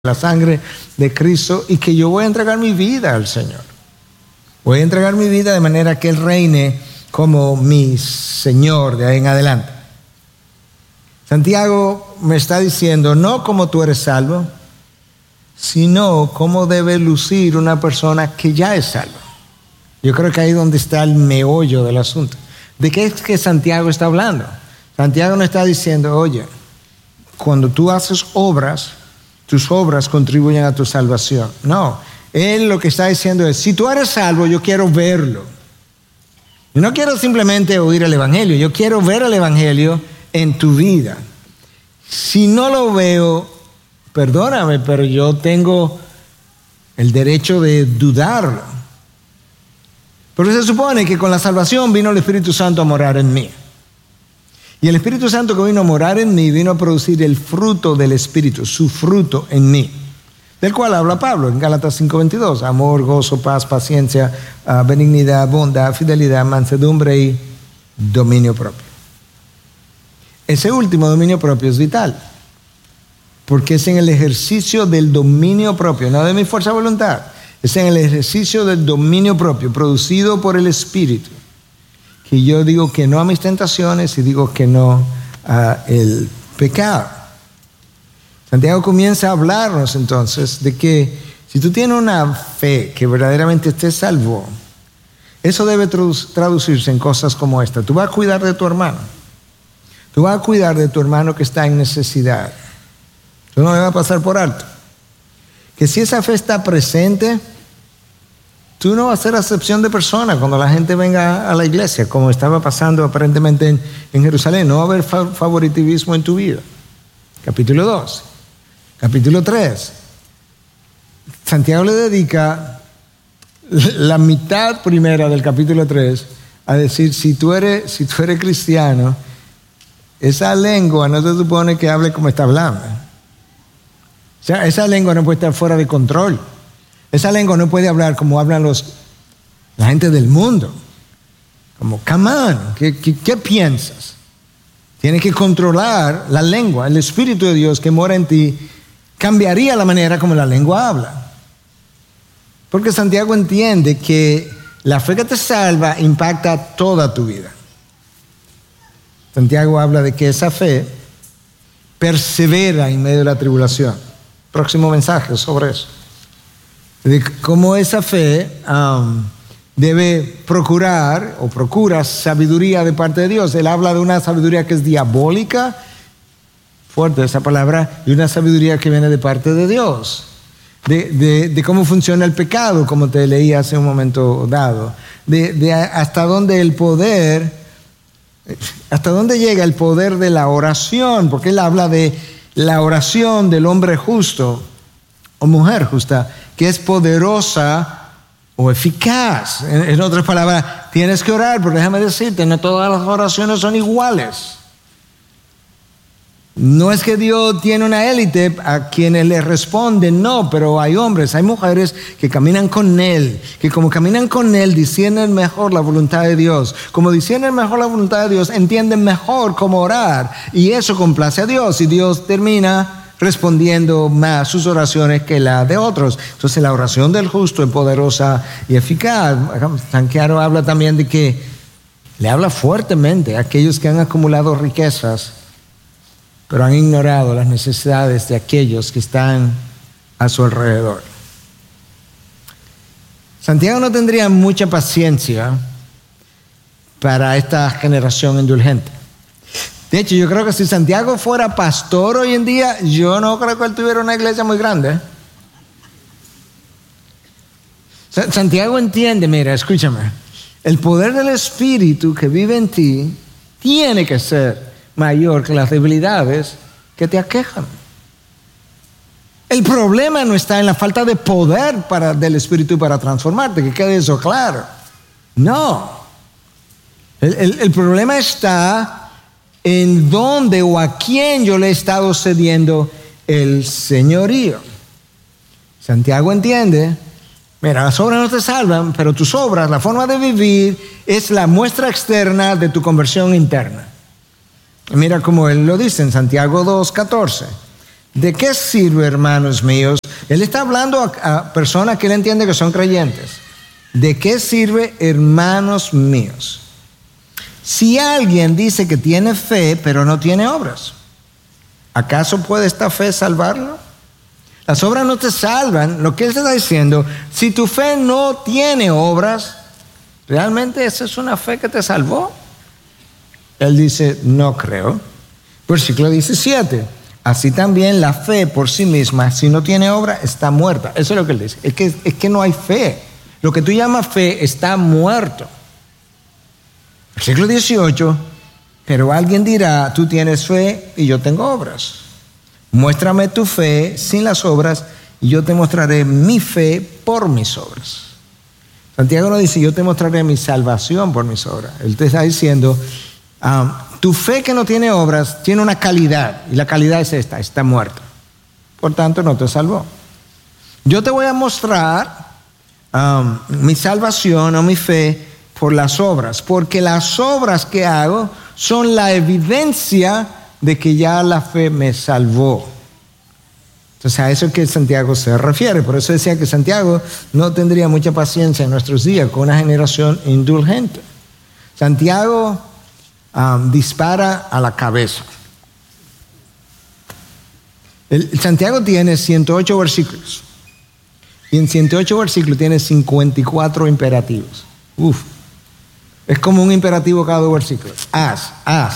la sangre de Cristo y que yo voy a entregar mi vida al Señor. Voy a entregar mi vida de manera que Él reine como mi Señor de ahí en adelante. Santiago me está diciendo, no como tú eres salvo, sino cómo debe lucir una persona que ya es salva. Yo creo que ahí es donde está el meollo del asunto. ¿De qué es que Santiago está hablando? Santiago no está diciendo, oye, cuando tú haces obras, tus obras contribuyen a tu salvación. No, él lo que está diciendo es, si tú eres salvo, yo quiero verlo. Yo no quiero simplemente oír el Evangelio, yo quiero ver el Evangelio en tu vida. Si no lo veo, perdóname, pero yo tengo el derecho de dudarlo. Porque se supone que con la salvación vino el Espíritu Santo a morar en mí. Y el Espíritu Santo que vino a morar en mí, vino a producir el fruto del Espíritu, su fruto en mí. Del cual habla Pablo en Gálatas 5:22. Amor, gozo, paz, paciencia, benignidad, bondad, fidelidad, mansedumbre y dominio propio. Ese último dominio propio es vital. Porque es en el ejercicio del dominio propio, no de mi fuerza de voluntad. Es en el ejercicio del dominio propio, producido por el Espíritu, que yo digo que no a mis tentaciones y digo que no al pecado. Santiago comienza a hablarnos entonces de que si tú tienes una fe que verdaderamente te salvó, eso debe traducirse en cosas como esta. Tú vas a cuidar de tu hermano. Tú vas a cuidar de tu hermano que está en necesidad. Tú no le vas a pasar por alto. Que si esa fe está presente, tú no vas a hacer acepción de personas cuando la gente venga a la iglesia, como estaba pasando aparentemente en Jerusalén. No va a haber favoritismo en tu vida. Capítulo 2. Capítulo 3. Santiago le dedica la mitad primera del capítulo 3 a decir, si tú eres cristiano, esa lengua no se supone que hable como está hablando. O sea, esa lengua no puede estar fuera de control. Esa lengua no puede hablar como hablan la gente del mundo. Como, come on, ¿qué piensas? Tienes que controlar la lengua. El Espíritu de Dios que mora en ti cambiaría la manera como la lengua habla. Porque Santiago entiende que la fe que te salva impacta toda tu vida. Santiago habla de que esa fe persevera en medio de la tribulación. Próximo mensaje sobre eso. De cómo esa fe debe procurar o procura sabiduría de parte de Dios. Él habla de una sabiduría que es diabólica, fuerte esa palabra, y una sabiduría que viene de parte de Dios. De cómo funciona el pecado, como te leí hace un momento dado. De hasta dónde el poder, hasta dónde llega el poder de la oración, porque él habla de la oración del hombre justo o mujer justa, que es poderosa o eficaz. En otras palabras, tienes que orar, pero déjame decirte, no todas las oraciones son iguales. No es que Dios tiene una élite a quienes le responden, no, pero hay hombres, hay mujeres que caminan con Él, que como caminan con Él, disciernen mejor la voluntad de Dios. Como disciernen mejor la voluntad de Dios, entienden mejor cómo orar, y eso complace a Dios, y Dios termina respondiendo más sus oraciones que la de otros. Entonces la oración del justo es poderosa y eficaz. Santiago habla también de que le habla fuertemente a aquellos que han acumulado riquezas, pero han ignorado las necesidades de aquellos que están a su alrededor. Santiago no tendría mucha paciencia para esta generación indulgente. De hecho, yo creo que si Santiago fuera pastor hoy en día, yo no creo que él tuviera una iglesia muy grande. Santiago entiende, mira, escúchame, el poder del Espíritu que vive en ti tiene que ser mayor que las debilidades que te aquejan. El problema no está en la falta de poder del Espíritu para transformarte, que quede eso claro. No. El problema está en dónde o a quién yo le he estado cediendo el señorío. Santiago entiende, mira, las obras no te salvan, pero tus obras, la forma de vivir, es la muestra externa de tu conversión interna. Mira cómo él lo dice en Santiago 2:14. ¿De qué sirve, hermanos míos? Él está hablando a personas que él entiende que son creyentes. ¿De qué sirve, hermanos míos? Si alguien dice que tiene fe, pero no tiene obras, ¿acaso puede esta fe salvarlo? Las obras no te salvan. Lo que él está diciendo, si tu fe no tiene obras, ¿realmente esa es una fe que te salvó? Él dice, no creo. Versículo 17. Así también la fe por sí misma, si no tiene obra, está muerta. Eso es lo que él dice. Es que no hay fe. Lo que tú llamas fe está muerto. Versículo 18. Pero alguien dirá, tú tienes fe y yo tengo obras. Muéstrame tu fe sin las obras y yo te mostraré mi fe por mis obras. Santiago no dice, yo te mostraré mi salvación por mis obras. Él te está diciendo, tu fe que no tiene obras tiene una calidad, y la calidad es esta, está muerta. Por tanto, no te salvó. Yo te voy a mostrar mi salvación o mi fe por las obras, porque las obras que hago son la evidencia de que ya la fe me salvó. Entonces a eso es que Santiago se refiere. Por eso decía que Santiago no tendría mucha paciencia en nuestros días con una generación indulgente. Santiago dispara a la cabeza. Santiago tiene 108 versículos. Y en 108 versículos tiene 54 imperativos. Es como un imperativo cada 2 versículos. Haz.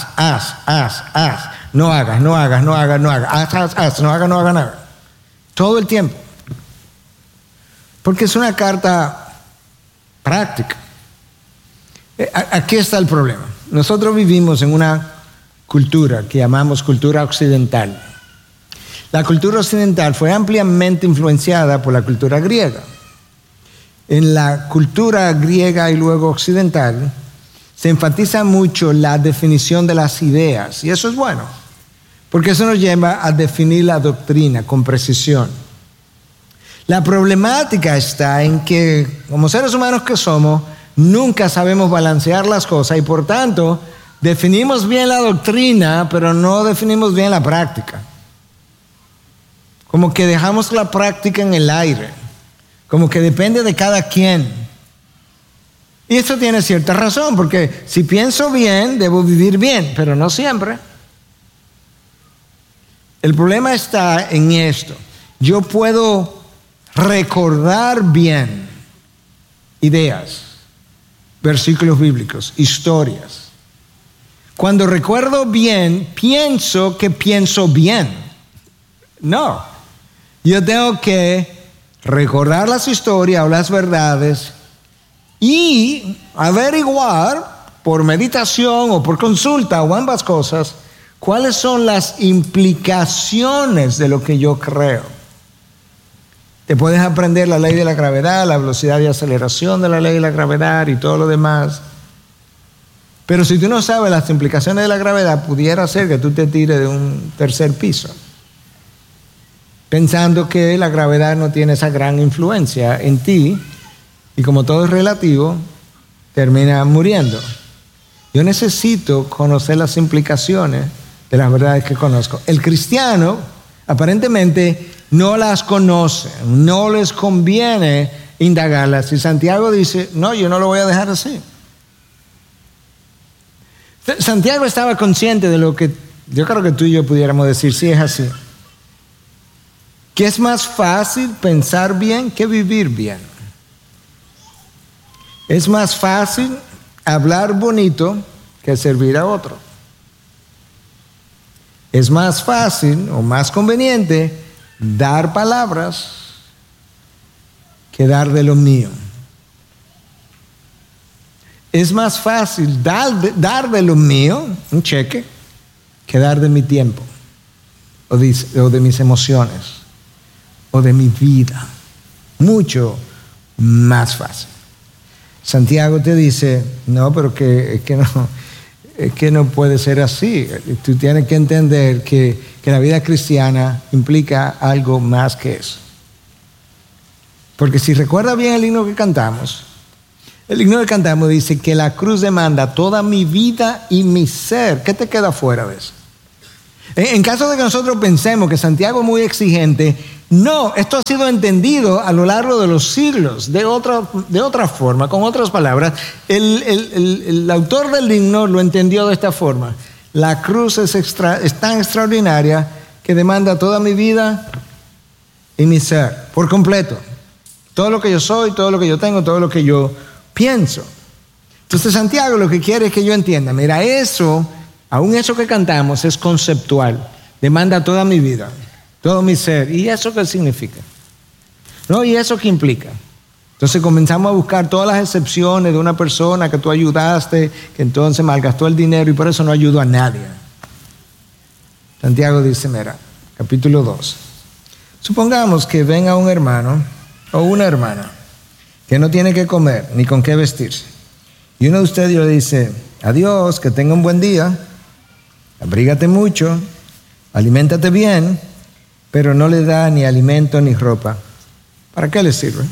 No hagas. Haz, no hagas nada. Todo el tiempo. Porque es una carta práctica. Aquí está el problema. Nosotros vivimos en una cultura que llamamos cultura occidental. La cultura occidental fue ampliamente influenciada por la cultura griega. En la cultura griega y luego occidental se enfatiza mucho la definición de las ideas, y eso es bueno, porque eso nos lleva a definir la doctrina con precisión. La problemática está en que, como seres humanos que somos, nunca sabemos balancear las cosas y por tanto definimos bien la doctrina, pero no definimos bien la práctica. Como que dejamos la práctica en el aire, como que depende de cada quien. Y eso tiene cierta razón, porque si pienso bien, debo vivir bien, pero no siempre. El problema está en esto. Yo puedo recordar bien ideas, versículos bíblicos, historias. Cuando recuerdo bien, pienso que pienso bien. No. Yo tengo que recordar las historias o las verdades y averiguar por meditación o por consulta o ambas cosas cuáles son las implicaciones de lo que yo creo. Te puedes aprender la ley de la gravedad, la velocidad de aceleración de la ley de la gravedad y todo lo demás. Pero si tú no sabes las implicaciones de la gravedad, pudiera ser que tú te tires de un tercer piso, pensando que la gravedad no tiene esa gran influencia en ti, y como todo es relativo, termina muriendo. Yo necesito conocer las implicaciones de las verdades que conozco. El cristiano aparentemente no las conoce, no les conviene indagarlas. Y Santiago dice, no, yo no lo voy a dejar así. Santiago estaba consciente de lo que yo creo que tú y yo pudiéramos decir, sí es así. Que es más fácil pensar bien que vivir bien. Es más fácil hablar bonito que servir a otro. Es más fácil o más conveniente dar palabras que dar de lo mío. Es más fácil dar de lo mío, un cheque, que dar de mi tiempo o de mis emociones o de mi vida. Mucho más fácil. Santiago te dice, no, pero es que no puede ser así. Tú tienes que entender que la vida cristiana implica algo más que eso. Porque si recuerda bien el himno que cantamos, dice que la cruz demanda toda mi vida y mi ser. ¿Qué te queda fuera de eso? En caso de que nosotros pensemos que Santiago es muy exigente, no, esto ha sido entendido a lo largo de los siglos, de otra forma, con otras palabras. El autor del himno lo entendió de esta forma. La cruz es tan extraordinaria que demanda toda mi vida y mi ser, por completo. Todo lo que yo soy, todo lo que yo tengo, todo lo que yo pienso. Entonces Santiago lo que quiere es que yo entienda, mira, eso, aún eso que cantamos es conceptual, demanda toda mi vida, todo mi ser. ¿Y eso qué significa? ¿No? ¿Y eso qué implica? Entonces comenzamos a buscar todas las excepciones de una persona que tú ayudaste, que entonces malgastó el dinero y por eso no ayudó a nadie. Santiago dice, mira, capítulo 2. Supongamos que venga un hermano o una hermana que no tiene que comer ni con qué vestirse. Y uno de ustedes le dice, adiós, que tenga un buen día, abrígate mucho, aliméntate bien, pero no le da ni alimento ni ropa. ¿Para qué le sirve?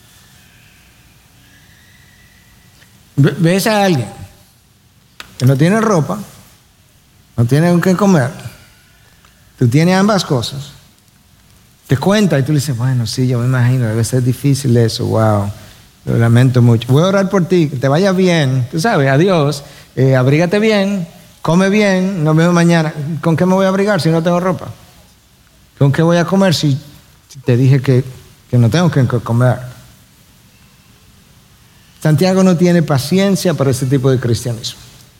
Ves a alguien que no tiene ropa, no tiene con qué comer, tú tienes ambas cosas, te cuenta y tú le dices, bueno, sí, yo me imagino, debe ser difícil eso, wow, lo lamento mucho, voy a orar por ti, que te vaya bien, tú sabes, adiós, abrígate bien, come bien, nos vemos mañana. ¿Con qué me voy a abrigar si no tengo ropa? ¿Con qué voy a comer si te dije que no tengo que comer? Santiago no tiene paciencia para ese tipo de cristianismo.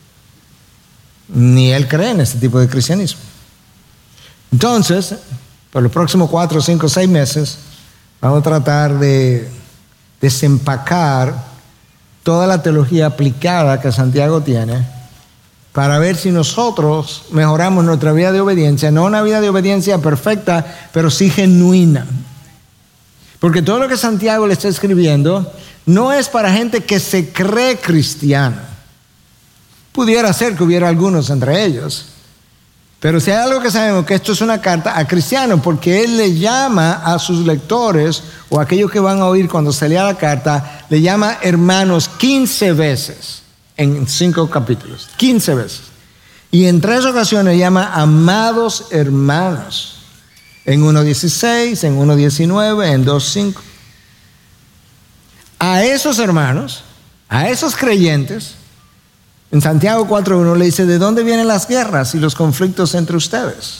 Ni él cree en ese tipo de cristianismo. Entonces, por los próximos 4, 5, 6 meses, vamos a tratar de desempacar toda la teología aplicada que Santiago tiene para ver si nosotros mejoramos nuestra vida de obediencia, no una vida de obediencia perfecta, pero sí genuina. Porque todo lo que Santiago le está escribiendo no es para gente que se cree cristiana. Pudiera ser que hubiera algunos entre ellos. Pero si hay algo que sabemos, que esto es una carta a cristianos, porque él le llama a sus lectores, o a aquellos que van a oír cuando se lea la carta, le llama hermanos 15 veces, en 5 capítulos, 15 veces. Y en 3 ocasiones llama amados hermanos, en 1:16, en 1:19, en 2:5. A esos hermanos, a esos creyentes, en Santiago 4:1 le dice, ¿de dónde vienen las guerras y los conflictos entre ustedes?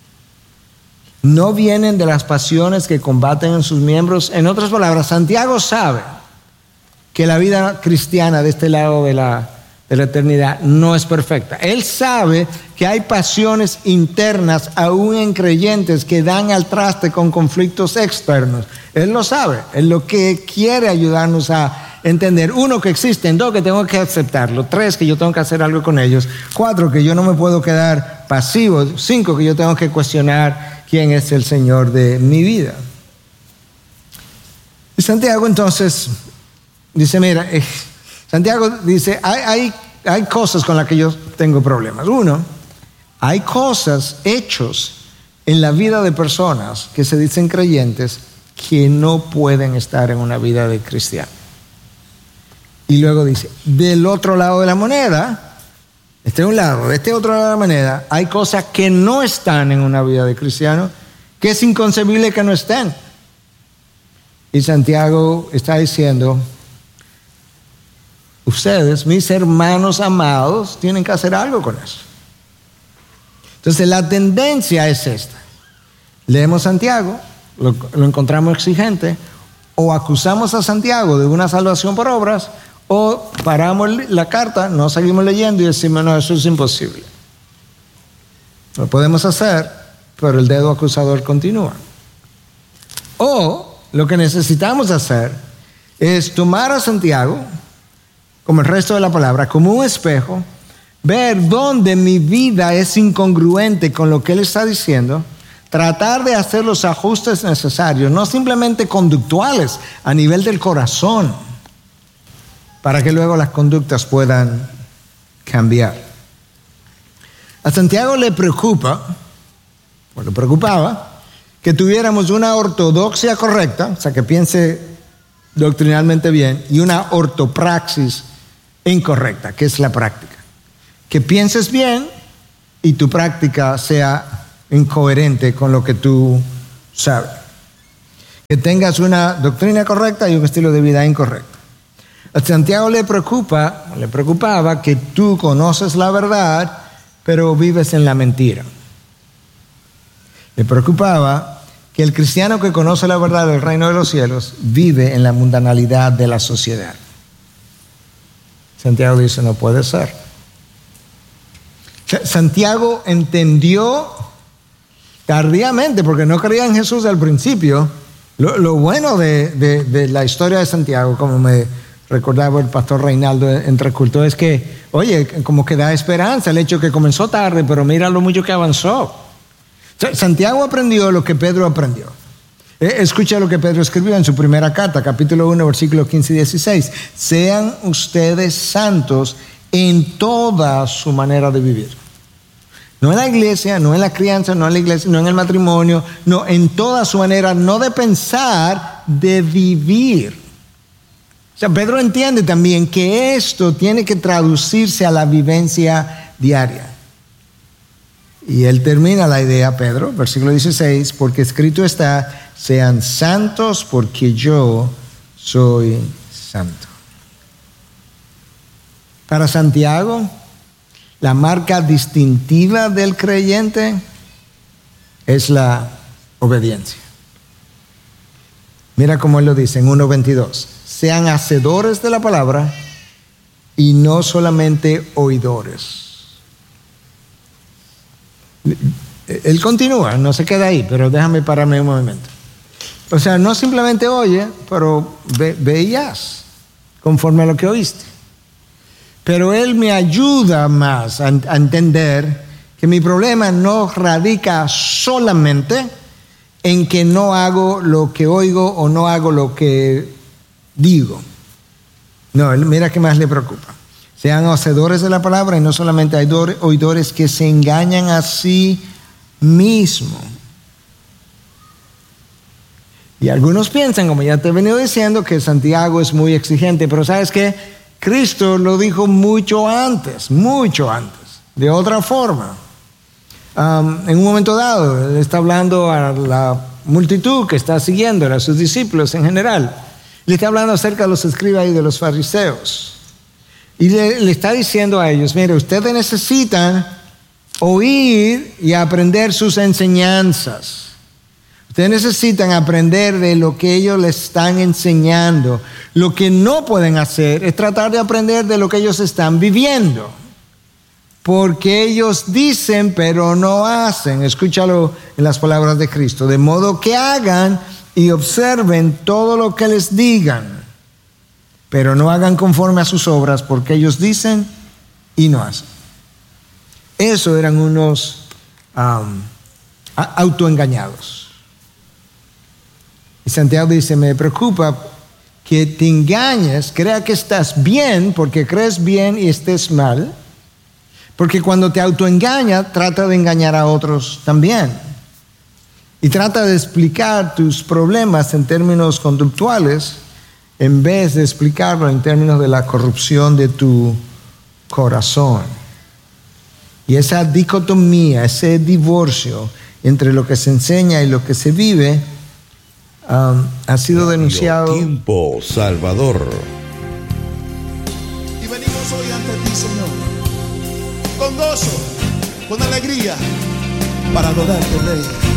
No vienen de las pasiones que combaten en sus miembros. En otras palabras, Santiago sabe que la vida cristiana de este lado de la eternidad no es perfecta. Él sabe que hay pasiones internas aún en creyentes que dan al traste con conflictos externos. Él lo sabe. Él lo que quiere ayudarnos a entender, 1, que existen, 2, que tengo que aceptarlo, 3, que yo tengo que hacer algo con ellos, 4, que yo no me puedo quedar pasivo, 5, que yo tengo que cuestionar quién es el Señor de mi vida. Y Santiago entonces dice, mira, Santiago dice, hay cosas con las que yo tengo problemas. 1, hay cosas, hechos en la vida de personas que se dicen creyentes que no pueden estar en una vida de cristiano. Y luego dice, del otro lado de la moneda, este es un lado, de este otro lado de la moneda, hay cosas que no están en una vida de cristiano, que es inconcebible que no estén. Y Santiago está diciendo, ustedes, mis hermanos amados, tienen que hacer algo con eso. Entonces la tendencia es esta. Leemos Santiago, lo encontramos exigente, o acusamos a Santiago de una salvación por obras, o paramos la carta, no seguimos leyendo y decimos, no, eso es imposible. Lo podemos hacer, pero el dedo acusador continúa. O lo que necesitamos hacer es tomar a Santiago, como el resto de la palabra, como un espejo, ver dónde mi vida es incongruente con lo que él está diciendo, tratar de hacer los ajustes necesarios, no simplemente conductuales, a nivel del corazón, para que luego las conductas puedan cambiar. A Santiago le preocupaba, que tuviéramos una ortodoxia correcta, o sea, que piense doctrinalmente bien, y una ortopraxis incorrecta, que es la práctica. Que pienses bien, y tu práctica sea incoherente con lo que tú sabes. Que tengas una doctrina correcta y un estilo de vida incorrecto. A Santiago le preocupaba que tú conoces la verdad, pero vives en la mentira. Le preocupaba que el cristiano que conoce la verdad del reino de los cielos vive en la mundanalidad de la sociedad. Santiago dice, no puede ser. Santiago entendió tardíamente, porque no creía en Jesús al principio. Lo bueno de la historia de Santiago, como me recordaba el pastor Reinaldo entre culto, es que, oye, como que da esperanza el hecho que comenzó tarde, pero mira lo mucho que avanzó. Santiago aprendió lo que Pedro aprendió. Escucha lo que Pedro escribió en su primera carta, capítulo 1, versículos 15 y 16. Sean ustedes santos en toda su manera de vivir. No en la iglesia, no en la crianza, no en la iglesia, no en el matrimonio, no, en toda su manera, no de pensar, de vivir. O sea, Pedro entiende también que esto tiene que traducirse a la vivencia diaria. Y él termina la idea, Pedro, versículo 16, porque escrito está, sean santos porque yo soy santo. Para Santiago, la marca distintiva del creyente es la obediencia. Mira cómo él lo dice en 1:22. Sean hacedores de la palabra y no solamente oidores. Él continúa, no se queda ahí, pero déjame pararme un momento. O sea, no simplemente oye, pero ve y haz, conforme a lo que oíste. Pero él me ayuda más a entender que mi problema no radica solamente en que no hago lo que oigo o no hago lo que digo. No, mira qué más le preocupa. Sean hacedores de la palabra y no solamente oidores que se engañan a sí mismos. Y algunos piensan, como ya te he venido diciendo, que Santiago es muy exigente, pero ¿sabes qué? Cristo lo dijo mucho antes, de otra forma. En un momento dado, él está hablando a la multitud que está siguiendo, a sus discípulos en general. Le está hablando acerca de los escribas y de los fariseos. Y le está diciendo a ellos, mire, ustedes necesitan oír y aprender sus enseñanzas. Ustedes necesitan aprender de lo que ellos les están enseñando. Lo que no pueden hacer es tratar de aprender de lo que ellos están viviendo. Porque ellos dicen, pero no hacen. Escúchalo en las palabras de Cristo. De modo que hagan y observen todo lo que les digan. Pero no hagan conforme a sus obras, porque ellos dicen y no hacen. Eso eran unos autoengañados. Y Santiago dice, me preocupa que te engañes, crea que estás bien porque crees bien y estés mal. Porque cuando te autoengañas, trata de engañar a otros también. Y trata de explicar tus problemas en términos conductuales en vez de explicarlo en términos de la corrupción de tu corazón. Y esa dicotomía, ese divorcio entre lo que se enseña y lo que se vive, ha sido denunciado. Tiempo Salvador. Y venimos hoy ante ti, Señor, con gozo, con alegría, para adorarte, Rey.